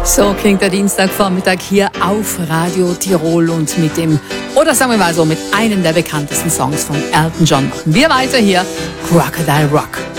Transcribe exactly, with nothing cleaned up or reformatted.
So klingt der Dienstagvormittag hier auf Radio Tirol und mit dem, oder sagen wir mal so, mit einem der bekanntesten Songs von Elton John machen wir weiter hier, Crocodile Rock.